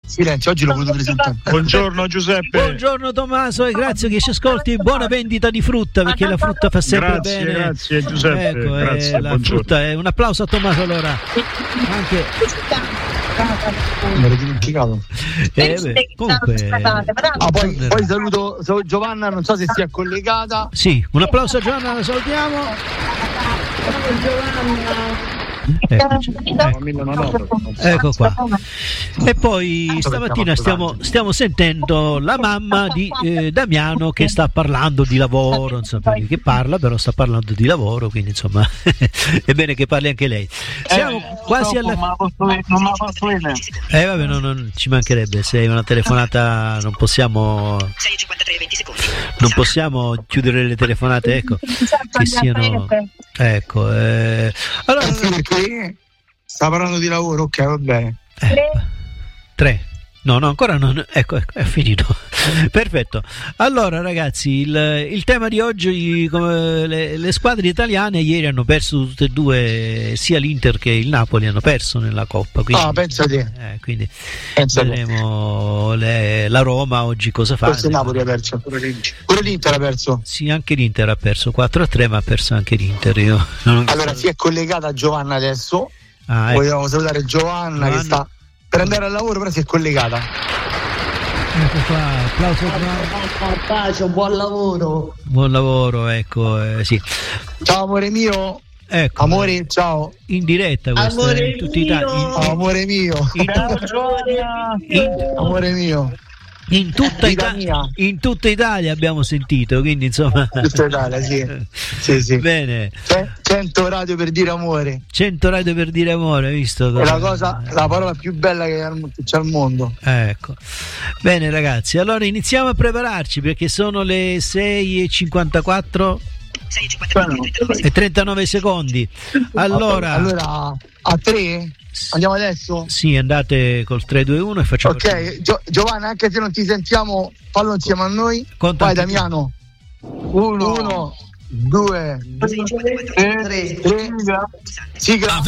Silenzio, oggi l'ho voluto presentare. Buongiorno Giuseppe. Buongiorno Tommaso e grazie che ci ascolti. Buona vendita di frutta, perché la frutta fa sempre bene. Grazie Giuseppe. Ecco, grazie, la frutta è un applauso a Tommaso allora. Anche mi ero dimenticato. Comunque poi saluto Giovanna, non so se sia collegata. Sì, un applauso a Giovanna, la salutiamo. Ecco qua. E poi stamattina stiamo sentendo la mamma di Damiano che sta parlando di lavoro, non so perché parla, però sta parlando di lavoro, quindi insomma è bene che parli anche lei. Siamo quasi alla fine. Vabbè, non ci mancherebbe, se hai una telefonata non possiamo chiudere le telefonate, ecco, che siano, ecco, allora sta parlando di lavoro, ok, va bene. 3. No, ancora non. Ecco, è finito. Perfetto. Allora, ragazzi, il tema di oggi, come le squadre italiane ieri hanno perso tutte e due, sia l'Inter che il Napoli hanno perso nella Coppa. Quindi, pensa te. Quindi vedremo la Roma oggi cosa fa. Forse il Napoli ha perso. Pure l'Inter ha perso. Sì, anche l'Inter ha perso 4-3, ma ha perso anche l'Inter. Allora, si è collegata Giovanna adesso. Ecco. Vogliamo salutare Giovanna che sta per andare al lavoro, però si è collegata. Ecco qua, applauso. Bacio, buon lavoro. Buon lavoro, ecco, sì. Ciao amore mio. Ecco, amore, ciao. In diretta questa, amore in tutti amore mio. Amore mio. In tutta Italia abbiamo sentito, quindi insomma. Tutta Italia, sì. Sì. Bene. 100 radio per dire amore. 100 radio per dire amore, visto? È la parola più bella che c'è al mondo. Ecco. Bene ragazzi, allora iniziamo a prepararci perché sono le 6:54 e 39 secondi. Allora a 3? Andiamo adesso? Sì, andate col 3-2-1 e facciamo. Ok, Giovanna, anche se non ti sentiamo, fallo insieme a noi. Vai Damiano. 1, 2, 3. Sigla.